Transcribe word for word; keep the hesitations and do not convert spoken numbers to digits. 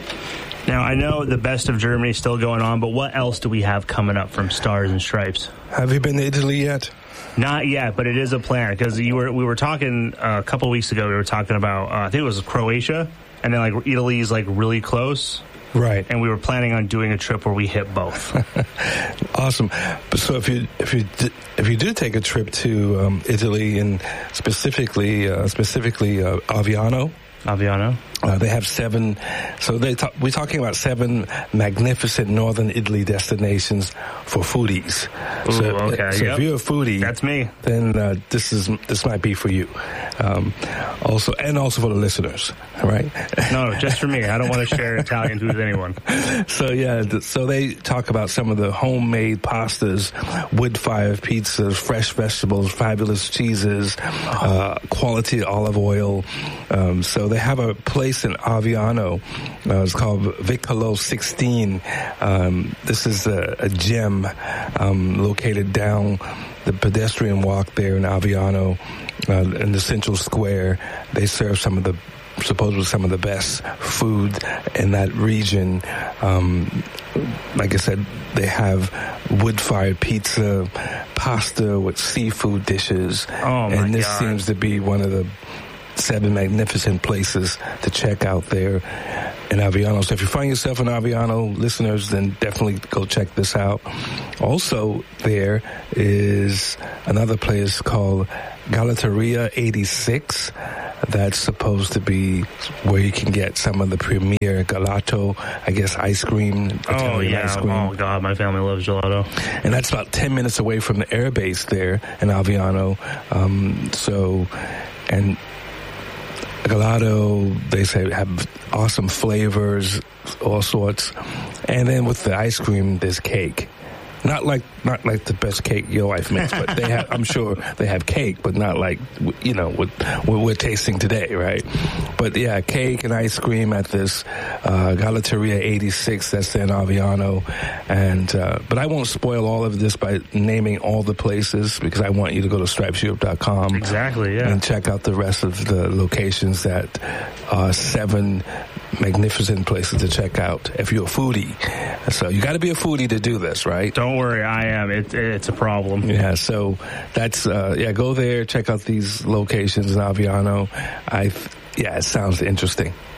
Now, I know the Best of Germany is still going on, but what else do we have coming up from Stars and Stripes? Have you been to Italy yet? Not yet, but it is a plan, because you were we were talking uh, a couple weeks ago, we were talking about, uh, I think it was Croatia, and then like Italy's like really close. Right. And we were planning on doing a trip where we hit both. Awesome. But so if you if you if you do take a trip to um, Italy, and specifically uh, specifically uh, Aviano, Aviano. Uh, they have seven, so they ta- we're talking about seven magnificent northern Italy destinations for foodies. Ooh, so, okay. so yep. if you're a foodie, that's me. Then uh, this is this might be for you. Um, also, and also for the listeners, all right? No, just for me. I don't want to share Italian food with anyone. So yeah, th- so they talk about some of the homemade pastas, wood-fired pizzas, fresh vegetables, fabulous cheeses, uh, quality olive oil. Um, so they have a place in Aviano. Uh, it's called Vicolo sixteen. Um, this is a, a gem um, located down the pedestrian walk there in Aviano, uh, in the central square. They serve some of the supposedly some of the best food in that region. Um, like I said, they have wood-fired pizza, pasta with seafood dishes. Oh my and this God. seems to be one of the seven magnificent places to check out there in Aviano. So if you find yourself in Aviano, listeners, then definitely go check this out. Also, there is another place called Galateria eighty-six. That's supposed to be where you can get some of the premier gelato, I guess, ice cream. Italian Oh, yeah. Ice cream. Oh, God, my family loves gelato. And that's about ten minutes away from the air base there in Aviano. Um, so, and gelato, they say, have awesome flavors, all sorts. And then with the ice cream, there's cake. Not like not like the best cake your wife makes, but they have. I'm sure they have cake, but not like, you know, what, what we're tasting today, right? But yeah, cake and ice cream at this uh, Galateria eighty-six. That's in Aviano, and uh, but I won't spoil all of this by naming all the places, because I want you to go to stripes europe dot com Exactly, yeah. and check out the rest of the locations that are seven magnificent places to check out if you're a foodie. So you got to be a foodie to do this, right? Don't worry, I am. It, it's a problem. Yeah, so that's, uh, yeah, go there, check out these locations in Aviano. I, yeah, it sounds interesting.